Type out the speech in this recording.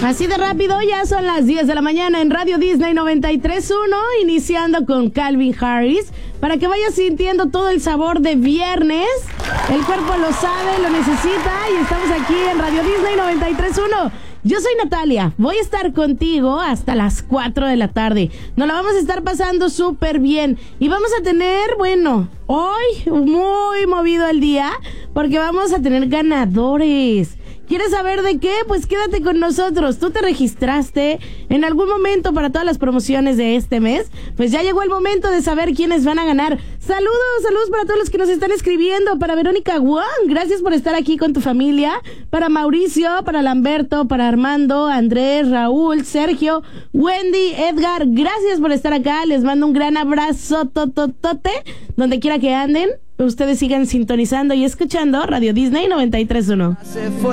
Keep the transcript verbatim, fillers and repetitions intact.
Así de rápido, ya son las diez de la mañana en Radio Disney noventa y tres punto uno, iniciando con Calvin Harris, para que vayas sintiendo todo el sabor de viernes. El cuerpo lo sabe, lo necesita, y estamos aquí en Radio Disney noventa y tres punto uno. Yo soy Natalia, voy a estar contigo hasta las cuatro de la tarde. Nos la vamos a estar pasando súper bien. Y vamos a tener, bueno, hoy muy movido el día, porque vamos a tener ganadores. ¿Quieres saber de qué? Pues quédate con nosotros. ¿Tú te registraste en algún momento para todas las promociones de este mes? Pues ya llegó el momento de saber quiénes van a ganar. Saludos, saludos para todos los que nos están escribiendo. Para Verónica Wong, gracias por estar aquí con tu familia. Para Mauricio, para Lamberto, para Armando, Andrés, Raúl, Sergio, Wendy, Edgar, gracias por estar acá. Les mando un gran abrazo tototote, donde quiera que anden. Ustedes sigan sintonizando y escuchando Radio Disney noventa y tres punto uno.